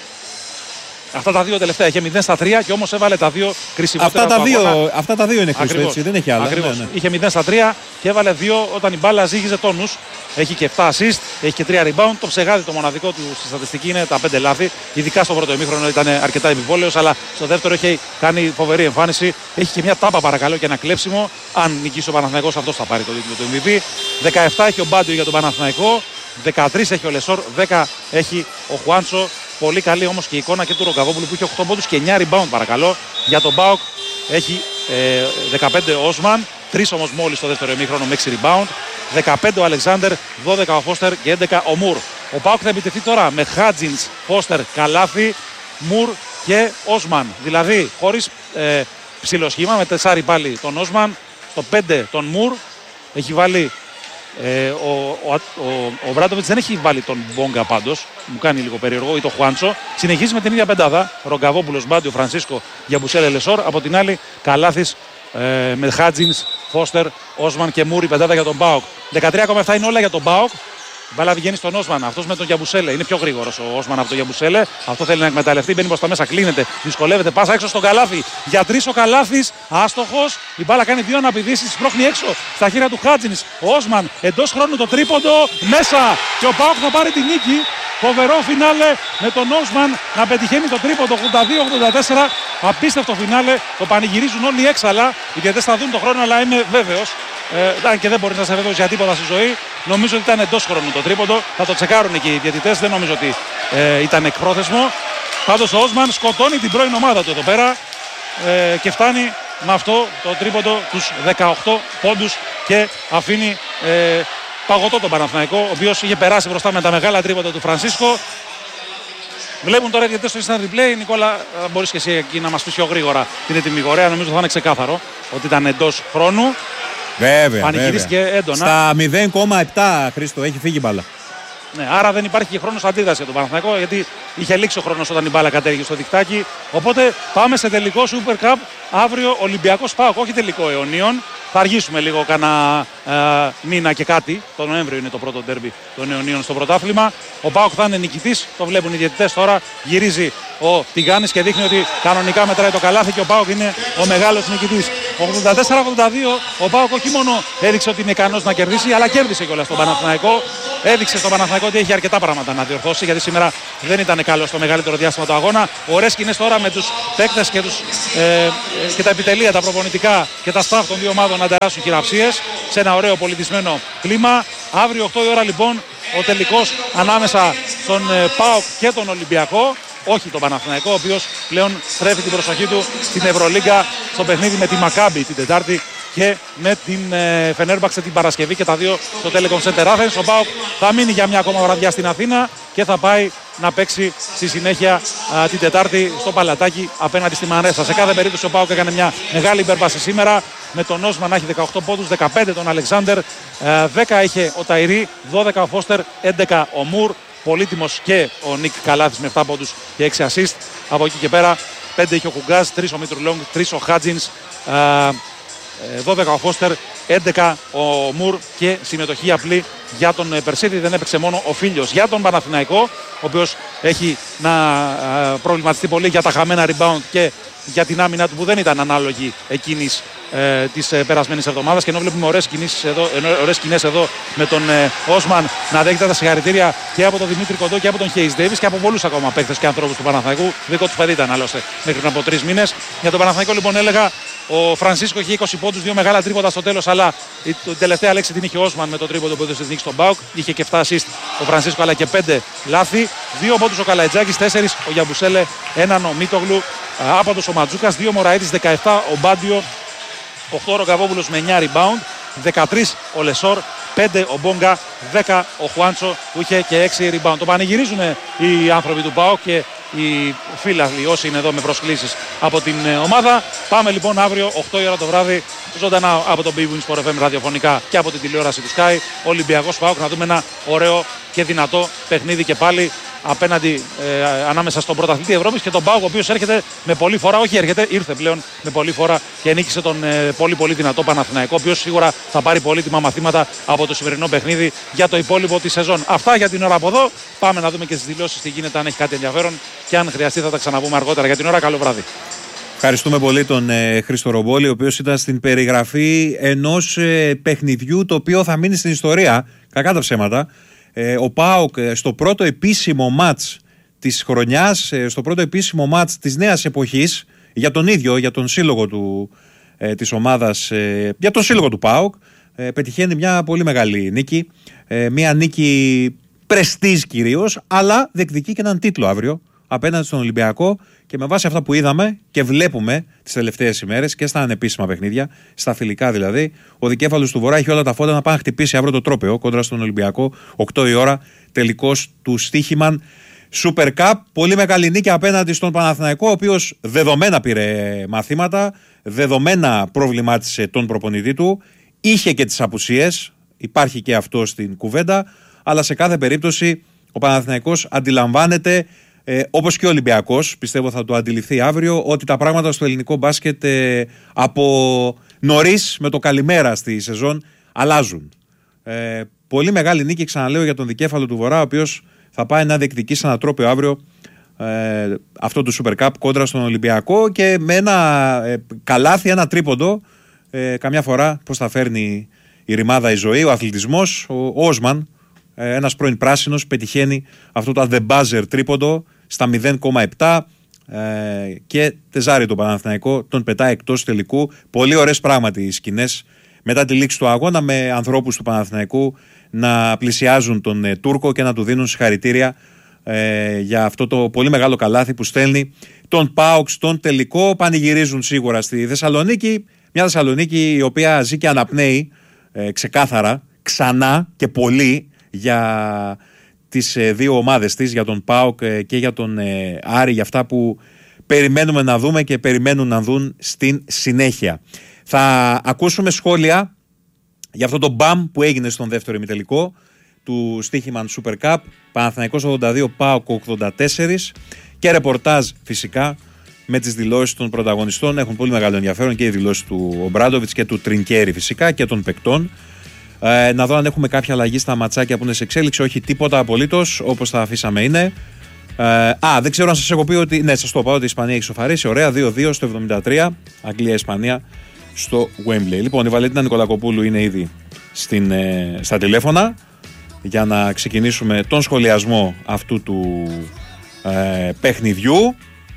Αυτά τα δύο τελευταία είχε μηδέν στα τρία και όμως έβαλε τα δύο κρίσιμότερα. Αυτά, τα δύο, αγώνα. αυτά τα δύο είναι Χρήστο, έτσι, δεν έχει άλλα. Ακριβώς. Ναι, ναι. Είχε μηδέν στα τρία και έβαλε δύο όταν η μπάλα ζύγιζε τόνους. Έχει και επτά assist, έχει και τρία rebound. Το ψεγάδι το μοναδικό του στη στατιστική είναι τα πέντε λάθη. Ειδικά στο πρώτο ημίχρονο ήταν αρκετά επιβόλαιος, αλλά στο δεύτερο έχει κάνει φοβερή εμφάνιση. Έχει και μια τάπα παρακαλώ και ένα κλέψιμο. Αν νικήσει ο Παναθηναϊκός, αυτός θα πάρει το τίτλο του εμ βι πι. δεκαεπτά έχει ο Μπάντιο για τον Παναθηναϊκό. δεκατρία έχει ο Λεσόρ, δέκα έχει ο Χουάντσο. Πολύ καλή όμως και η εικόνα και του Ρογκαβόπουλου που είχε οκτώ πόντους και εννιά rebound παρακαλώ. Για τον ΠΑΟΚ έχει ε, δεκαπέντε ο Όσμαν, τρία όμως μόλις στο δεύτερο ημίχρονο με έξι rebound. δεκαπέντε ο Αλεξάνδερ, δώδεκα ο Φώστερ και έντεκα ο Μουρ. Ο ΠΑΟΚ θα επιτεθεί τώρα με Χάτζινς, Φώστερ, Καλάθι, Μουρ και Όσμαν. Δηλαδή χωρίς ε, ψιλοσχήμα με τεσσάρι πάλι τον Όσμαν, στο πέντε τον Μουρ. Έχει βάλει Ε, ο ο, ο, ο Μπράντοβιτς δεν έχει βάλει τον Μπόγκα πάντως, μου κάνει λίγο περίεργο, ή το Χουάντσο. Συνεχίζει με την ίδια πεντάδα. Ρογκαβόπουλος, Μπάντιο, Φρανσίσκο, Γιαμπουσέλε, Λεσόρ. Από την άλλη, Καλάθης ε, με Χάτζινς, Φώστερ, Όσμαν και Μούρι, πεντάδα για τον ΠΑΟΚ. δεκατρία κόμμα επτά είναι όλα για τον ΠΑΟΚ. Μπάλα βγαίνει στον Όσμαν, αυτός με τον Γιαμπουσέλε. Είναι πιο γρήγορος ο Όσμαν από τον Γιαμπουσέλε. Αυτό θέλει να εκμεταλλευτεί. Μπαίνει προς τα μέσα, κλείνεται, δυσκολεύεται. Πάσα έξω στον Καλάθι. Για τρεις ο Καλάθης, άστοχος. Η μπάλα κάνει δύο αναπηδήσεις, σπρώχνει έξω στα χέρια του Χάτζινς. Ο Όσμαν εντός χρόνου το τρίποντο μέσα. Και ο ΠΑΟΚ θα πάρει την νίκη. Φοβερό φινάλε με τον Όσμαν να πετυχαίνει το τρίποντο ογδόντα δύο ογδόντα τέσσερα. Απίστευτο φινάλε. Το πανηγυρίζουν όλοι έξαλα. Οι διαιτητές θα δουν τον χρόνο, αλλά είμαι βέβαιος. Ε, αν και δεν μπορεί να σε βέβαιος για τίποτα στη ζωή, νομίζω ότι ήταν εντός χρόνου το τρίποντο. Θα το τσεκάρουν και οι διαιτητές. Δεν νομίζω ότι ε, ήταν εκπρόθεσμο. Πάντως ο Όσμαν σκοτώνει την πρώην ομάδα του εδώ πέρα ε, και φτάνει με αυτό το τρίποντο τους δεκαοκτώ πόντους και αφήνει ε, παγωτό τον Παναθηναϊκό, ο οποίος είχε περάσει μπροστά με τα μεγάλα τρίποντα του Φρανσίσκο. Βλέπουν τώρα οι διαιτητές στο instant replay. Νικόλα, μπορείς και εσύ εκεί να μας πεις πιο γρήγορα την ετοιμιγορέα. Νομίζω θα είναι ξεκάθαρο ότι ήταν εντός χρόνου. Βέβαια. Πανηγυρίστηκε έντονα. Στα μηδέν κόμμα επτά Χρήστο, έχει φύγει η μπάλα. Ναι, άρα δεν υπάρχει και χρόνος αντίδραση για τον Παναθηναϊκό, γιατί είχε λήξει ο χρόνος όταν η μπάλα κατέληγε στο δικτάκι. Οπότε πάμε σε τελικό Super Cup αύριο Ολυμπιακός ΠΑΟΚ, όχι τελικό αιωνίων. Θα αργήσουμε λίγο κάνα ε, μήνα και κάτι. Το Νοέμβριο είναι το πρώτο ντέρμπι των αιωνίων στο πρωτάθλημα. Ο ΠΑΟΚ θα είναι νικητής, το βλέπουν οι διαιτητές τώρα. Γυρίζει ο Τιγάνης και δείχνει ότι κανονικά μετράει το καλάθι και ο ΠΑΟΚ είναι ο μεγάλος νικητής. ογδόντα τέσσερα ογδόντα δύο ο ΠΑΟΚ όχι μόνο έδειξε ότι είναι ικανός να κερδίσει, αλλά κέρδισε κιόλας τον Παναθηναϊκό. Έδειξε στον Παναθηναϊκό ότι έχει αρκετά πράγματα να διορθώσει, γιατί σήμερα δεν ήταν καλό στο μεγαλύτερο διάστημα του αγώνα. Ωραίες σκηνές τώρα με τους παίκτες και, τους, ε, και τα επιτελεία, τα προπονητικά και τα staff των δύο ομάδων να ανταλλάσσουν χειραψίες σε ένα ωραίο πολιτισμένο κλίμα. Αύριο οκτώ η ώρα λοιπόν ο τελικός ανάμεσα στον ε, ΠΑΟΚ και τον Ολυμπιακό. Όχι τον Παναθηναϊκό, ο οποίος πλέον στρέφει την προσοχή του στην Ευρωλίγκα, στο παιχνίδι με τη Μακάμπι την Τετάρτη και με την ε, Φενέρμπαξε την Παρασκευή, και τα δύο στο Telecom Center Athens. Ο ΠΑΟΚ θα μείνει για μια ακόμα βραδιά στην Αθήνα και θα πάει να παίξει στη συνέχεια α, την Τετάρτη στο Παλατάκι απέναντι στη Μανρέστα. Σε κάθε περίπτωση ο ΠΑΟΚ έκανε μια μεγάλη υπέρβαση σήμερα, με τον Όσμαν να έχει δεκαοκτώ πόντους, δεκαπέντε τον Αλεξάνδερ, δέκα είχε ο Ταϊρή, δώδεκα ο Φώστερ, έντεκα ο Μουρ. Πολύτιμος και ο Νίκ Καλάθης με επτά πόντους και έξι assist. Από εκεί και πέρα πέντε είχε ο Κουγκάζ, τρία ο Μίτρου τρία ο Χάτζινς, δώδεκα ο Φώστερ, έντεκα ο Μουρ και συμμετοχή απλή για τον Περσίδη. Δεν έπαιξε μόνο ο Φίλιος. Για τον Παναθηναϊκό, ο οποίος έχει να προβληματιστεί πολύ για τα χαμένα rebound και για την άμυνα του που δεν ήταν ανάλογη εκείνης ε, της ε, περασμένης εβδομάδας, και ενώ βλέπουμε ωραίες σκηνές εδώ, ωραίες σκηνές εδώ με τον ε, Όσμαν να δέχεται τα συγχαρητήρια και από τον Δημήτρη Κοντό και από τον Χέις Ντέιβις και από πολλούς ακόμα παίκτες και ανθρώπους του Παναθηναϊκού. Δικό του παιδί ήταν άλλωστε μέχρι πριν από τρεις μήνες. Για τον Παναθηναϊκό λοιπόν έλεγα, ο Φρανσίσκο είχε είκοσι πόντους, δύο μεγάλα τρίποτα στο τέλος, αλλά η τελευταία λέξη την είχε ο Όσμαν με το τρίποντο που έδωσε την νίκη στον ΠΑΟΚ. Είχε και επτά assist ο Φρανσίσκο, αλλά και πέντε λάθη. δύο πόντους ο Καλαϊτζάκης, τέσσερα ο Γιαμπουσέλε, έναν ο Μίτογλου, άπαντος ο Ματζούκας, δύο Μωραΐτης, δεκαεπτά ο Μπάντιο, οκτώ ο Ρογκαβόπουλος με εννιά rebound, δεκατρία ο Λεσόρ, πέντε ο Μπόγκα, δέκα ο Χουάντσο που είχε και έξι rebound. Το πανηγυρίζουν οι άνθρωποι του ΠΑΟΚ και οι φίλαθλοι όσοι είναι εδώ με προσκλήσεις από την ομάδα. Πάμε λοιπόν αύριο οκτώ η ώρα το βράδυ ζωντανά από το Bwin Sport εφ εμ ραδιοφωνικά και από την τηλεόραση του Sky, Ολυμπιακός ΠΑΟΚ, να δούμε ένα ωραίο και δυνατό παιχνίδι και πάλι απέναντι ε, ανάμεσα στον πρωταθλητή Ευρώπης και τον ΠΑΟΚ, ο οποίος έρχεται με πολλή φορά, όχι έρχεται, ήρθε πλέον με πολλή φορά και νίκησε τον ε, πολύ πολύ δυνατό Παναθηναϊκό, ο οποίος σίγουρα θα πάρει πολύτιμα μαθήματα από το σημερινό παιχνίδι για το υπόλοιπο τη σεζόν. Αυτά για την ώρα από εδώ. Πάμε να δούμε και στις δηλώσεις τι γίνεται, αν έχει κάτι ενδιαφέρον, και αν χρειαστεί θα τα ξαναπούμε αργότερα. Για την ώρα, καλό βράδυ. Ευχαριστούμε πολύ τον ε, Χρήστο Ρομπόλη, ο οποίος ήταν στην περιγραφή ενός ε, παιχνιδιού το οποίο θα μείνει στην ιστορία, κακά τα ψέματα. Ε, ο ΠΑΟΚ ε, στο πρώτο επίσημο μάτς της χρονιάς, ε, στο πρώτο επίσημο μάτς της νέας εποχής, για τον ίδιο, για τον σύλλογο του, ε, της ομάδας, ε, για τον σύλλογο του ΠΑΟΚ, ε, πετυχαίνει μια πολύ μεγάλη νίκη, ε, μια νίκη πρεστίζ κυρίως, αλλά διεκδικεί και έναν τίτλο αύριο απέναντι στον Ολυμπιακό, και με βάση αυτά που είδαμε και βλέπουμε τις τελευταίες ημέρες και στα ανεπίσημα παιχνίδια, στα φιλικά δηλαδή, ο δικέφαλος του Βορρά έχει όλα τα φώτα να πάει να χτυπήσει αύριο το τρόπαιο κόντρα στον Ολυμπιακό, οκτώ η ώρα, τελικός του Στίχημαν Super Cup. Πολύ μεγάλη νίκη απέναντι στον Παναθηναϊκό, ο οποίος δεδομένα πήρε μαθήματα, δεδομένα προβλημάτισε τον προπονητή του, είχε και τις απουσίες, υπάρχει και αυτό στην κουβέντα, αλλά σε κάθε περίπτωση ο Παναθηναϊκός αντιλαμβάνεται, Ε, όπως και ο Ολυμπιακός, πιστεύω θα το αντιληφθεί αύριο, ότι τα πράγματα στο ελληνικό μπάσκετ ε, από νωρίς με το καλημέρα στη σεζόν αλλάζουν. Ε, πολύ μεγάλη νίκη, ξαναλέω, για τον δικέφαλο του Βορρά, ο οποίος θα πάει να διεκδικήσει ένα τρόπαιο αύριο, ε, αυτό του Super Cup κόντρα στον Ολυμπιακό, και με ένα ε, καλάθι, ένα τρίποντο, ε, καμιά φορά πώς θα φέρνει η ρημάδα η ζωή, ο αθλητισμός. Ο Όσμαν, ένας πρώην πράσινος, πετυχαίνει αυτό το the buzzer τρίποντο στα μηδέν κόμμα επτά ε, και τεζάρι το Παναθηναϊκό, τον πετάει εκτός τελικού. Πολύ ωραίες πράγματι οι σκηνές μετά τη λήξη του αγώνα, με ανθρώπους του Παναθηναϊκού να πλησιάζουν τον ε, Τούρκο και να του δίνουν συγχαρητήρια ε, για αυτό το πολύ μεγάλο καλάθι που στέλνει τον ΠΑΟΚ στον τελικό. Πανηγυρίζουν σίγουρα στη Θεσσαλονίκη, μια Θεσσαλονίκη η οποία ζει και αναπνέει ε, ξεκάθαρα, ξανά και πολύ, για τις ε, δύο ομάδες της, για τον ΠΑΟΚ ε, και για τον ε, Άρη, για αυτά που περιμένουμε να δούμε και περιμένουν να δουν στην συνέχεια. Θα ακούσουμε σχόλια για αυτό το μπαμ που έγινε στον δεύτερο ημιτελικό του Στίχημαν Super Cup, Παναθηναϊκός ογδόντα δύο, ΠΑΟΚ ογδόντα τέσσερα, και ρεπορτάζ φυσικά με τις δηλώσεις των πρωταγωνιστών. Έχουν πολύ μεγάλο ενδιαφέρον και οι δηλώσεις του Ομπράντοβιτς και του Τρινκέρι φυσικά και των παικτών. Ε, να δω αν έχουμε κάποια αλλαγή στα ματσάκια που είναι σε εξέλιξη. Όχι, τίποτα απολύτως, όπως τα αφήσαμε είναι. Ε, α, δεν ξέρω αν σας έχω πει ότι. Ναι, σας το είπα ότι η Ισπανία έχει σοφαρίσει. Ωραία, δύο δύο στο εβδομήντα τρία. Αγγλία-Ισπανία. στο Wembley. Λοιπόν, η Βαλεντίνα Νικολακοπούλου είναι ήδη στην, ε, στα τηλέφωνα για να ξεκινήσουμε τον σχολιασμό αυτού του ε, παιχνιδιού.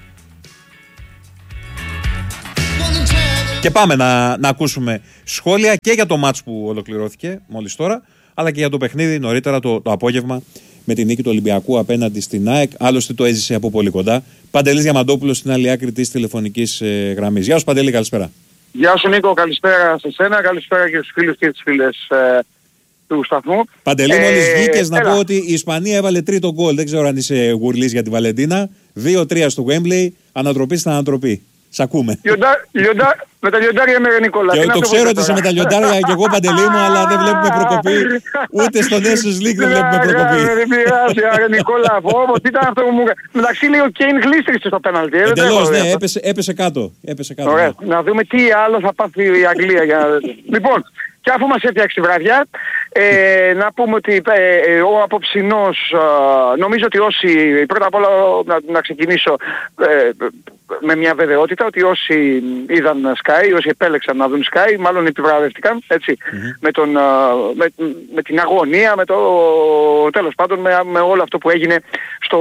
Και πάμε να, να ακούσουμε σχόλια και για το μάτς που ολοκληρώθηκε μόλις τώρα, αλλά και για το παιχνίδι νωρίτερα το, το απόγευμα με την νίκη του Ολυμπιακού απέναντι στην ΑΕΚ. Άλλωστε το έζησε από πολύ κοντά. Παντελής Διαμαντόπουλος στην άλλη άκρη της τηλεφωνικής ε, γραμμής. Γεια σου Παντελή, καλησπέρα. Γεια σου Νίκο, καλησπέρα σε σένα, καλησπέρα και στους φίλους και τις φίλες ε, του σταθμού. Παντελή, ε, μόλις βγήκες να έλα. πω ότι η Ισπανία έβαλε τρίτο γκολ. Δεν ξέρω αν είσαι γουρλής για τη Βαλεντίνα. δύο τρία στο Wembley, ανατροπή στην ανατροπή. Σ' ακούμε. Λιοντά, λιοντά, με τα λιοντάρια με Νικόλα. Και το ξέρω ότι είσαι με τα λιοντάρια και εγώ Παντελή μου, αλλά δεν βλέπουμε προκοπή. Ούτε στο Nations League δεν βλέπουμε προκοπή. Δεν πειράζει, άρα Νικόλα. Τι ήταν αυτό που μου έκανε. Μεταξύ λέει ο Κέιν γλίστρισε στο πέναλτι. Εντελώς, ναι, έπεσε, έπεσε κάτω. Έπεσε κάτω. Ωραία, Ναι. να δούμε τι άλλο θα πάθει η Αγγλία. Για να... Λοιπόν, και αφού μας έφτιαξε η βραδιά, ε, να πούμε ότι ε, ο απόψινός, ε, νομίζω ότι όσοι, πρώτα απ' όλα να, να ξεκινήσω ε, με μια βεβαιότητα, ότι όσοι είδαν Sky, όσοι επέλεξαν να δουν Sky, μάλλον επιβραβεύτηκαν, έτσι, mm-hmm. με, τον, με, με την αγωνία, με το τέλος πάντων, με, με όλο αυτό που έγινε στο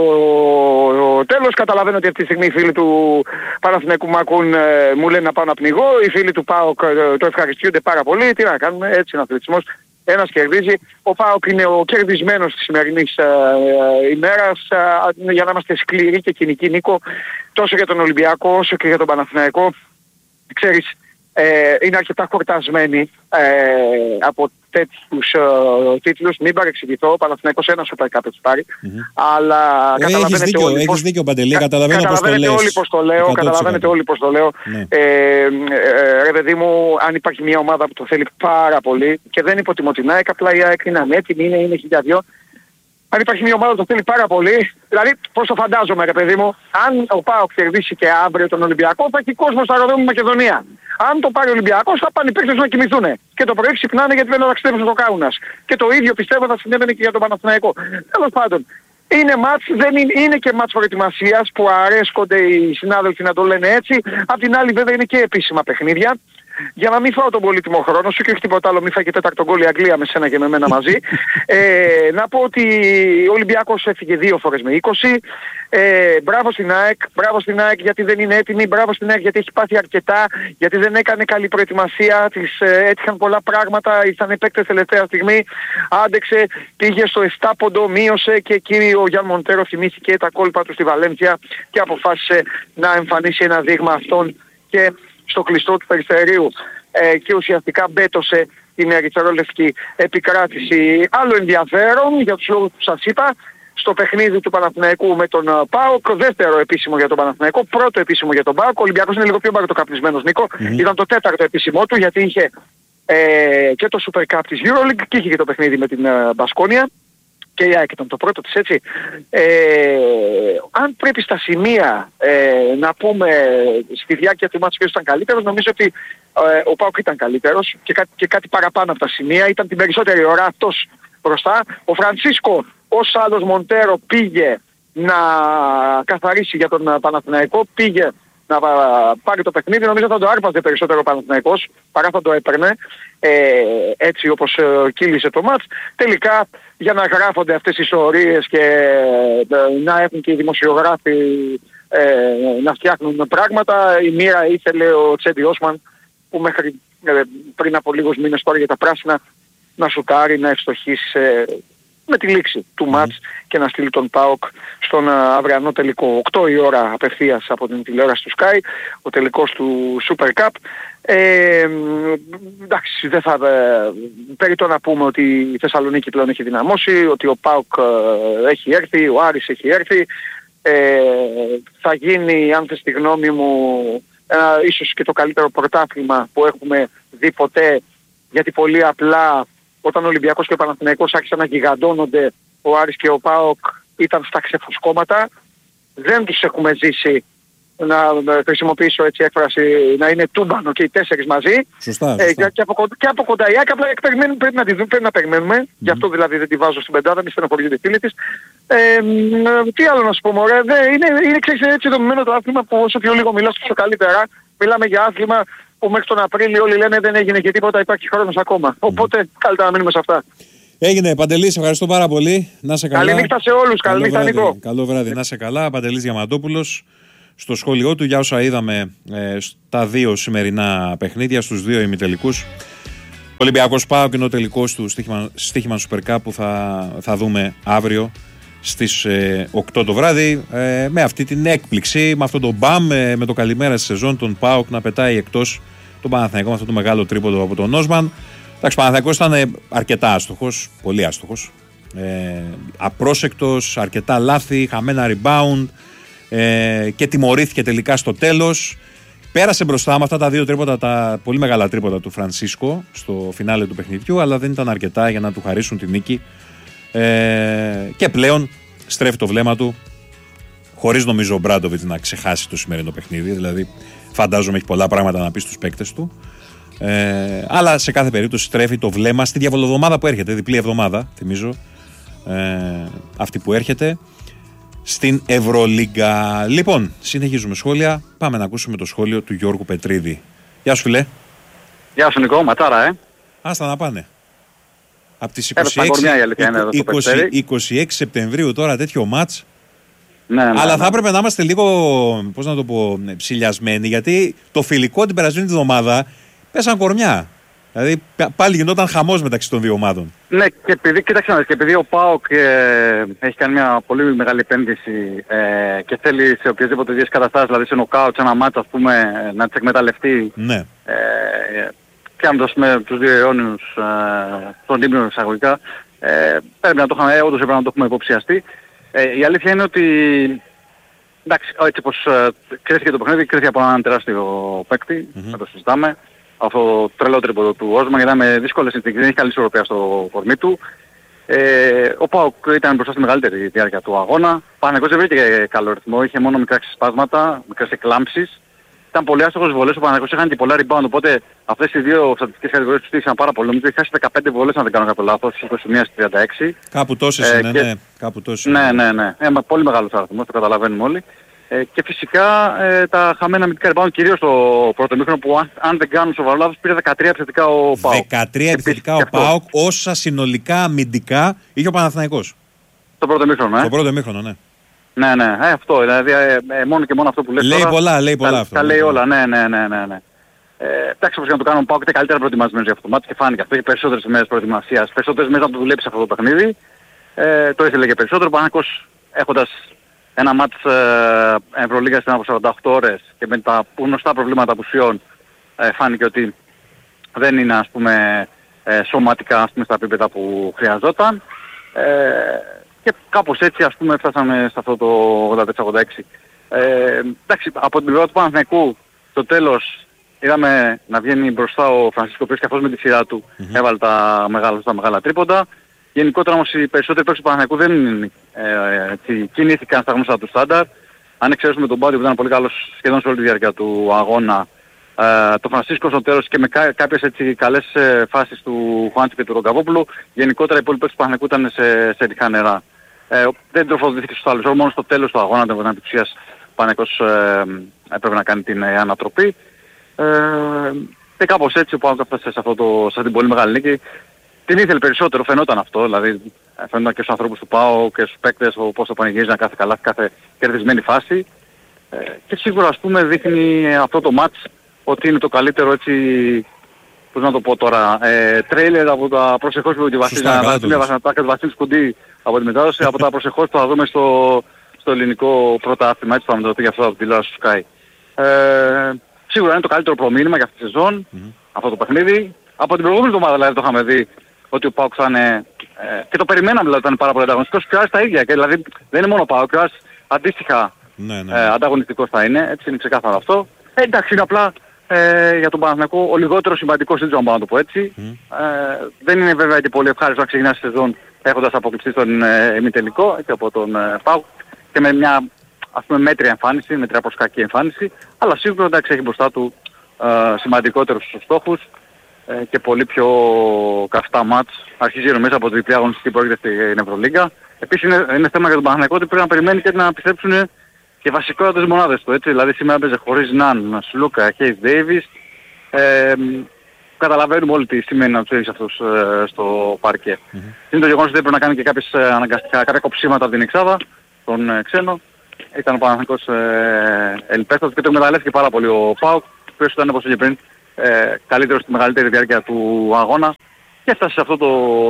τέλος. Καταλαβαίνω ότι αυτή τη στιγμή οι φίλοι του Παναθηναϊκού μ' ακούν, ε, μου λένε να πάω να πνιγώ, οι φίλοι του ΠΑΟΚ ε, το ευχαριστούνται πάρα πολύ, τι να κάνουμε, έτσι είναι ο αθλητισμός. Ένας κερδίζει. Ο ΠΑΟΚ είναι ο κερδισμένος της σημερινής ε, ε, ημέρας, ε, για να είμαστε σκληροί και κοινικοί Νίκο, τόσο για τον Ολυμπιακό όσο και για τον Παναθηναϊκό. Ξέρεις, ε, είναι αρκετά χορτασμένοι ε, από τέτοιους ε, τίτλους. Μην παρεξηγηθώ, ο Παναθηναϊκός ένα Super Cup έχει πάρει, mm-hmm. αλλά ε, καταλαβαίνετε έχεις δίκιο, όλοι έχεις πώς... δίκιο Παντελή, καταλαβαίνω πώς το λες. Όλοι πώς το λέω, καταλαβαίνετε όλοι πώς το λέω. Ναι. Ε, ε, ρε παιδί μου, αν υπάρχει μια ομάδα που το θέλει πάρα πολύ, και δεν υποτιμώ την ΑΕΚ, απλά η ΑΕΚ είναι ανέτοιμη, είναι, είναι χίλια δυο. Αν υπάρχει μια ομάδα που το θέλει πάρα πολύ, δηλαδή πώς το φαντάζομαι ρε παιδί μου, αν ο ΠΑΟΚ κερδίσει και αύριο τον Ολυμπιακό, θα έχει κόσμο στο αεροδρόμιο Μακεδονία. Αν το πάρει ο Ολυμπιακός θα πάνε οι παίκτες να κοιμηθούν. Και το πρωί ξυπνάνε γιατί δεν ταξιδεύουν στο Κάουνας. Και το ίδιο πιστεύω θα συνέβαινε και για τον Παναθηναϊκό. Τέλος πάντων, είναι μάτς, δεν είναι, είναι και μάτς προετοιμασίας που αρέσκονται οι συνάδελφοι να το λένε έτσι. Απ' την άλλη βέβαια είναι και επίσημα παιχνίδια. Για να μην φάω τον πολύτιμο χρόνο σου και όχι τίποτα άλλο, μην φάει και τέταρτο γκολ η Αγγλία με σένα και με μένα μαζί. ε, να πω ότι ο Ολυμπιακός έφυγε δύο φορές με είκοσι. Ε, μπράβο στην ΑΕΚ, μπράβο στην ΑΕΚ γιατί δεν είναι έτοιμη, μπράβο στην ΑΕΚ γιατί έχει πάθει αρκετά, γιατί δεν έκανε καλή προετοιμασία, της ε, έτυχαν πολλά πράγματα, ήρθαν οι παίκτες τελευταία στιγμή, άντεξε, πήγε στο επτά πόντο, μείωσε και εκεί ο Γιάν Μοντέρο θυμήθηκε τα κόλπα του στη Βαλένθια και αποφάσισε να εμφανίσει ένα δείγμα αυτόν και στο κλειστό του Περιστερίου ε, και ουσιαστικά μπέτωσε την ερυθρόλευκη επικράτηση. Άλλο ενδιαφέρον για τους λόγους που σας είπα, στο παιχνίδι του Παναθηναϊκού με τον uh, ΠΑΟΚ, δεύτερο επίσημο για τον Παναθηναϊκό, πρώτο επίσημο για τον ΠΑΟΚ. Ο Ολυμπιακός είναι λίγο πιο μπαρατοκαπνισμένος Νίκο, mm-hmm. ήταν το τέταρτο επίσημό του γιατί είχε ε, και το Super Cup της EuroLeague και είχε και το παιχνίδι με την Μπασκόνια. Uh, και η ΑΕΚ ήταν το πρώτο της έτσι. Ε, αν πρέπει στα σημεία ε, να πούμε στη διάρκεια του μάτς ποιος ήταν καλύτερος, νομίζω ότι ε, ο ΠΑΟΚ ήταν καλύτερος και, κά, και κάτι παραπάνω από τα σημεία. Ήταν την περισσότερη ώρα αυτός μπροστά. Ο Φρανσίσκο ως άλλος Μοντέρο πήγε να καθαρίσει για τον Παναθηναϊκό, πήγε να πάρει το παιχνίδι. Νομίζω θα το άρπαζε περισσότερο ο Παναθηναϊκός παρά θα το έπαιρνε, ε, έτσι όπως ε, κύλησε το μάτς. Τελικά για να γράφονται αυτές οι ιστορίες και ε, να έχουν και οι δημοσιογράφοι ε, να φτιάχνουν πράγματα, η μοίρα ήθελε ο Τσέντι Όσμαν που μέχρι ε, πριν από λίγους μήνες τώρα για τα πράσινα να σουτάρει, να ευστοχίσει ε, με τη λήξη του μάτς και να στείλει τον ΠΑΟΚ στον αυριανό τελικό. οκτώ η ώρα απευθείας από την τηλεόραση του Sky, ο τελικός του Super Cup. Ε, εντάξει, δεν θα ε, περιττώ να πούμε ότι η Θεσσαλονίκη πλέον έχει δυναμώσει, ότι ο ΠΑΟΚ ε, έχει έρθει, ο Άρης έχει έρθει. Ε, θα γίνει, αν θες τη γνώμη μου, ε, ίσως και το καλύτερο πρωτάθλημα που έχουμε δει ποτέ, γιατί πολύ απλά όταν ο Ολυμπιακός και ο Παναθηναϊκός άρχισαν να γιγαντώνονται, ο Άρης και ο ΠΑΟΚ ήταν στα ξεφουσκώματα. Δεν τους έχουμε ζήσει, να χρησιμοποιήσω έτσι έκφραση, να είναι τούμπανο και οι τέσσερις μαζί. Σωστά, σωστά. Ε, και, και, από, και από κοντά η ΑΕΚ, απλά πρέπει να τη δούμε, πρέπει να περιμένουμε. Mm. Γι' αυτό δηλαδή δεν τη βάζω στην πεντάδα, μη στενοχωρείται η φίλη της. Ε, τι άλλο να σου πω μωρέ, δε, είναι, είναι ξέρεις, έτσι δομημένο το άθλημα που όσο πιο λίγο μιλάς τόσο καλύτερα. Μιλάμε για άθλημα που μέχρι τον Απρίλιο όλοι λένε δεν έγινε και τίποτα, υπάρχει χρόνος ακόμα. Mm. Οπότε καλύτερα να μείνουμε σε αυτά. Έγινε, Παντελή, σε ευχαριστώ πάρα πολύ. Να σε καλά. Καλή νύχτα σε όλους. Καλή νύχτα, Νίκο. Καλό βράδυ, να σε καλά. Παντελής Διαμαντόπουλος στο σχόλιο του για όσα είδαμε ε, στα δύο σημερινά παιχνίδια, στους δύο ημιτελικούς. Ο Ολυμπιακός ΠΑΟΚ είναι ο τελικός του στοίχημα Super Cup που θα, θα δούμε αύριο στις ε, οκτώ το βράδυ, ε, με αυτή την έκπληξη, με αυτό το μπαμ, ε, με το καλημέρα στη σεζόν, τον ΠΑΟΚ να πετάει εκτός τον Παναθηναϊκό με αυτό το μεγάλο τρίποντο από τον Όσμαν. Εντάξει, ο Παναθηναϊκός ήταν αρκετά άστοχος, πολύ άστοχος, ε, απρόσεκτος, αρκετά λάθη, χαμένα rebound ε, και τιμωρήθηκε τελικά στο τέλος. Πέρασε μπροστά με αυτά τα δύο τρίποτα, τα πολύ μεγάλα τρίποτα του Φρανσίσκο στο φινάλε του παιχνιδιού, αλλά δεν ήταν αρκετά για να του χαρίσουν τη νίκη. Ε, και πλέον στρέφει το βλέμμα του, χωρίς νομίζω ο Μπράντοβιτς να ξεχάσει το σημερινό παιχνίδι. Δηλαδή, φαντάζομαι έχει πολλά πράγματα να πει στους παίκτες του. Ε, αλλά σε κάθε περίπτωση στρέφει το βλέμμα στη διαβολοβδομάδα που έρχεται, διπλή εβδομάδα, θυμίζω, ε, αυτή που έρχεται στην Ευρωλίγκα. Λοιπόν, συνεχίζουμε σχόλια. Πάμε να ακούσουμε το σχόλιο του Γιώργου Πετρίδη. Γεια σου, φιλέ. Γεια σου, Νικό, ματάρα, ε. Άστα να πάνε. Από τις είκοσι έξι Σεπτεμβρίου τώρα τέτοιο μάτς. Ναι, ναι, αλλά ναι. θα έπρεπε να είμαστε λίγο, πώς να το πω, ψηλιασμένοι, γιατί το φιλικό την περασμένη εβδομάδα πέσαν κορμιά. Δηλαδή πάλι γινόταν χαμός μεταξύ των δύο ομάδων. Ναι, και επειδή, κοίταξε να δεις, και επειδή ο ΠΑΟΚ ε, έχει κάνει μια πολύ μεγάλη επένδυση ε, και θέλει σε οποιασδήποτε δύο καταστάσεις, δηλαδή σε νοκάουτ, σε ένα μάτς, ας πούμε, να τις εκμεταλλευτεί. Ναι. Ε, πιάνοντας με τους δύο αιώνιους ε, των ύμνων εισαγωγικά, ε, πρέπει να το είχαμε, όντως έπρεπε να το έχουμε υποψιαστεί. Ε, η αλήθεια είναι ότι, εντάξει, έτσι πως ε, κρίθηκε το παιχνίδι, κρίθηκε από έναν τεράστιο παίκτη, mm-hmm. να το συζητάμε. Αυτό το τρελό τρίποντο του Όσμαν, γιατί με δύσκολες συνθήκες, δεν έχει καλή ισορροπία στο κορμί του. Ε, ο ΠΑΟΚ ήταν μπροστά στη μεγαλύτερη διάρκεια του αγώνα. Ο Παναθηναϊκός δεν βρήκε καλό ρυθμό, είχε μόνο μικρά ξεσπάσματα, μικρές εκλάμψεις. Ήταν πολύ άστοχος βολές, ο Παναθηναϊκός είχαν και πολλά rebound, οπότε αυτές οι δύο στατιστικές κατηγορίες του στήχησαν πάρα πολύ. Νομίζω ότι χάσει δεκαπέντε βολές αν δεν κάνω κάποιο λάθος, είκοσι μία στις τριάντα έξι. Κάπου τόσες ε, είναι, και... ναι. Κάπου τόσες ναι, είναι. ναι, ναι. Ε, πολύ μεγάλος αριθμός, το καταλαβαίνουμε όλοι. Ε, και φυσικά ε, τα χαμένα αμυντικά rebound, κυρίως το πρώτο ημίχρονο που αν, αν δεν κάνουν σοβαρό λάθος πήρε δεκατρία επιθετικά ο ΠΑΟΚ. δεκατρία επιθετικά ο ΠΑΟΚ, όσα συνολικά αμυντικά είχε ο Παναθηναϊκός. Το πρώτο ημίχρονο, ε. Το πρώτο ημίχρονο, ναι. Ναι, ναι, ε, αυτό, δηλαδή ε, ε, μόνο και μόνο αυτό που λες λέει τώρα. Πολλά, λέει πολλά, τα, αυτό. Τα λέει όλα, ναι, ναι, ναι, ναι. ναι. Ε, εντάξει, όπως για να το κάνουν ο ΠΑΟΚ ήταν καλύτερα προετοιμασμένος για αυτό το μάτι και φάνηκε αυτό. Έχει περισσότερες μέρες προετοιμασίας, περισσότερες μέρες να το δουλέψει αυτό το παιχνίδι. Ε, το ήθελε και περισσότερο. Ο Παναθηναϊκός έχοντας ένα μάτς ε, Ευρωλίγας στην από σαράντα οκτώ ώρες και με τα γνωστά προβλήματα απουσιών ε, φάνηκε ότι δεν είναι, ας πούμε, ε, σωματικά, ας πούμε, στα επίπεδα που χρειαζόταν. Ε, και κάπως έτσι, ας πούμε, φτάσαμε σε αυτό το ογδόντα τέσσερα ογδόντα έξι. Ε, εντάξει, από την πλευρά του Παναθηναϊκού στο τέλος είδαμε να βγαίνει μπροστά ο Φρανσίσκο, ο οποίος και αυτός με τη σειρά του mm-hmm. έβαλε τα μεγάλα, τα μεγάλα τρίποντα. Γενικότερα όμως οι περισσότεροι παίκτες του Παναθηναϊκού δεν ε, ε, κινήθηκαν στα γνωστά του στάνταρ. Αν εξαιρέσουμε τον Μπάτι που ήταν πολύ καλός σχεδόν σε όλη τη διάρκεια του αγώνα, ε, το Φρανσίσκο στο τέλος και με κά, κάποιες έτσι καλές ε, φάσεις του Χουάντσι και του Ρογκαβόπουλου, γενικότερα οι υπόλοιποι παίκτες του Παναθηναϊκού ήταν σε, σε ρηχά νερά. Ε, δεν τροφοδοτήθηκε στους άλλους, μόνο στο τέλος του αγώνα, την επιτυχίας ο Παναθηναϊκός ε, έπρεπε να κάνει την ε, ανατροπή. Ε, και κάπως έτσι ο Παναθηναϊκός έφτασε σε, αυτό το, σε αυτή την πολύ μεγάλη νίκη. Την ήθελε περισσότερο, φαινόταν αυτό, δηλαδή φαινόταν και στους ανθρώπους του ΠΑΟ και στους παίκτες πώς το πανηγύριζαν κάθε καλά, κάθε κερδισμένη φάση. Ε, και σίγουρα, ας πούμε, δείχνει αυτό το μάτς ότι είναι το καλύτερο, έτσι, πώς να το πω τώρα, ε, τρέιλερ από τα προσεχώς που τη Βασίλη Σκουντή από τη μετάδοση, από τα προσεχώς που θα δούμε στο, στο ελληνικό πρωτάθλημα, έτσι θα μεταδοθεί για αυτό από την τηλεόραση του Sky. Ε, σίγουρα είναι το καλύτερο προμήνυμα για αυτή τη σεζόν, mm-hmm. αυτό το παιχνίδι. Από την προηγούμενη εβδομάδα δηλαδή το είχαμε δει ότι ο ΠΑΟΚ θα είναι, ε, και το περιμέναμε δηλαδή ότι ήταν πάρα πολύ ανταγωνιστικός, και ο Άρης τα ίδια, και δηλαδή δεν είναι μόνο ο ΠΑΟΚ, ο Άρης αντίστοιχα ναι, ναι. Ε, ανταγωνιστικός θα είναι, έτσι είναι ξεκάθαρο αυτό. Ε, εντάξει, είναι απλά ε, για τον Παναθηναϊκό ο λιγότερο σημαντικός, δεν ξέρω αν μπορώ να το πω έτσι. Mm. Ε, δεν είναι βέβαια και πολύ ευχάριστο να ξεκινάς τη σεζόν έχοντας αποκλειστεί στον ε, ημιτελικό, έτσι, από τον ε, ΠΑΟΚ και με μια, ας πούμε, μέτρια εμφάνιση, μέτρια προς κακή εμφάνιση, αλλά σίγουρα εντάξει έχει μπροστά του ε, σημαντικότερους στόχους και πολύ πιο καυτά μάτς. Αρχίζει νομίζω από τη διπλή αγωνιστική που έρχεται στην Ευρωλίγκα. Επίσης είναι, είναι θέμα για τον Παναθηναϊκό ότι πρέπει να περιμένει και να επιστρέψουν και βασικότατες μονάδες του. Έτσι. Δηλαδή σήμερα παίζει χωρίς Ναν, Σλούκα, Χέις Ντέιβις. Ε, καταλαβαίνουμε όλοι τι σημαίνει να τους έχεις αυτούς ε, στο παρκέ. Mm-hmm. Είναι το γεγονός ότι έπρεπε να κάνει και κάποιες ε, αναγκαστικά κάποια κοψίματα από την εξάδα, τον ε, ξένο. Ήταν ο Παναθηναϊκός ε, ελπέστατος και το εκμεταλλεύτηκε πάρα πολύ ο ΠΑΟΚ, ο οποίος ήταν, όπως έλεγε πριν, ε, καλύτερος στη μεγαλύτερη διάρκεια του αγώνα και έφτασε σε, αυτό το,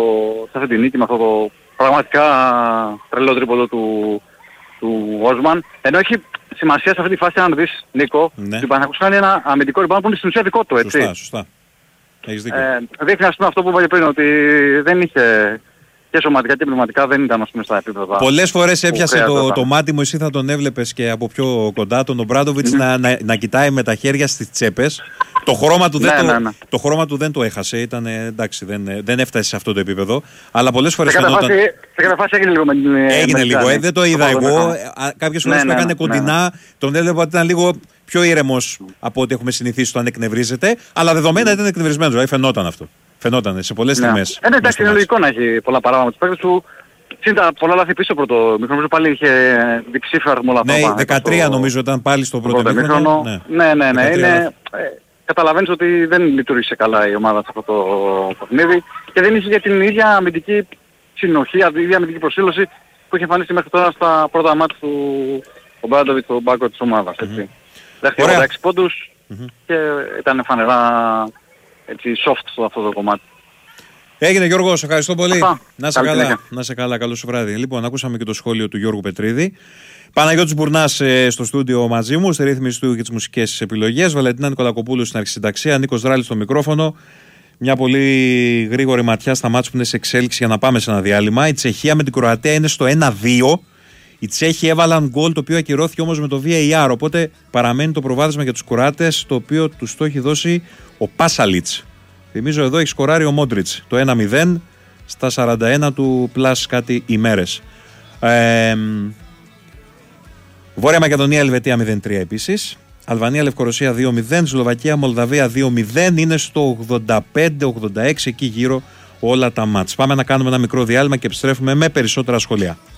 σε αυτή την νίκη με αυτό το πραγματικά τρελό τρίποντο του, του Όσμαν. Ενώ έχει σημασία σε αυτή τη φάση να δεις, Νίκο, ναι. ότι ο Παναθηναϊκός κάνει ένα αμυντικό rebound που είναι στην ουσία δικό του, έτσι. Σωστά, σωστά. Έχεις δίκιο. Ε, δείχνει ας πούμε αυτό που είπα και πριν, ότι δεν είχε και σωματικά και πνευματικά δεν ήταν ας πούμε στα επίπεδα. Πολλές φορές έπιασε το, το μάτι μου, εσύ θα τον έβλεπες και από πιο κοντά, τον Ομπράντοβιτς mm. να, να, να κοιτάει με τα χέρια στις τσέπες. Το χρώμα του, δεν, ναι, το, ναι, ναι. το χρώμα του δεν το έχασε, ήταν, εντάξει, δεν, δεν έφτασε σε αυτό το επίπεδο. Αλλά πολλές φορές σε φαινόταν... Σε κάποια φάση έγινε λίγο με την... Έγινε με λίγο, ε, δεν το είδα εγώ. Κάποιες φορές ναι, που έκανε ναι, κοντινά, ναι. τον έβλεπα ότι ήταν λίγο πιο ήρεμος από ό,τι έχουμε συνηθίσει όταν εκνευρίζεται. Αλλά δεδομένα ήταν εκνευρισμένος, δηλαδή φαινόταν αυτό. Φαινόταν σε πολλές ναι. στιγμές. Ε, ναι, εντάξει, είναι λογικό να έχει πολλά παράπονα τους παίκτες του. Σύντα πολλά λάθη πίσω πρώτο μήχρονο, πάλι είχε διψήφιο αριθμό λάθος. Ναι, δεκατρία στο... νομίζω ήταν πάλι στο πρώτο μήχρονο. Ναι, ναι, ναι. ναι είναι, ε, καταλαβαίνεις ότι δεν λειτουργήσε καλά η ομάδα σε αυτό το παιχνίδι και δεν είχε για την ίδια αμυντική συνοχή, την ίδια αμυντική προσήλωση που είχε εμφανίσει μέχρι τώρα στα πρώτα μάτια του Ομπράντοβιτ στο μπάκο της ομάδας. Mm-hmm. Δέχτηκε έξι πόντους mm-hmm. και ήταν φανερά έτσι, soft στο αυτό το κομμάτι. Έγινε Γιώργο, σε ευχαριστώ πολύ. Αυτά. Να σε καλά, να σε καλά, καλό σου βράδυ. Λοιπόν, ακούσαμε και το σχόλιο του Γιώργου Πετρίδη. Παναγιώτης Μπουρνάς ε, στο στούντιο μαζί μου, στη ρύθμιση του και τις μουσικές επιλογές. Βαλεντίνα Νικολακοπούλου στην αρχισυνταξία, Νίκος Δράλης στο μικρόφωνο. Μια πολύ γρήγορη ματιά στα μάτς που είναι σε εξέλιξη για να πάμε σε ένα διάλειμμα. Η Τσεχία με την Κροατία είναι στο ένα δύο. Οι Τσέχοι έβαλαν γκολ το οποίο ακυρώθηκε όμως με το βι έι αρ. Οπότε παραμένει το προβάδισμα για τους Κροάτες, το οποίο τους το έχει δώσει ο Πάσαλιτς. Θυμίζω εδώ έχει σκοράρει ο Μόντριτς το ένα μηδέν στα σαράντα ένα του πλάς κάτι ημέρες. Ε, Βόρεια Μακεδονία Ελβετία μηδέν τρία επίσης. Αλβανία Λευκορωσία δύο μηδέν. Σλοβακία Μολδαβία δύο μηδέν. Είναι στο ογδόντα πέντε ογδόντα έξι εκεί γύρω όλα τα μάτς. Πάμε να κάνουμε ένα μικρό διάλειμμα και επιστρέφουμε με περισσότερα σχόλια.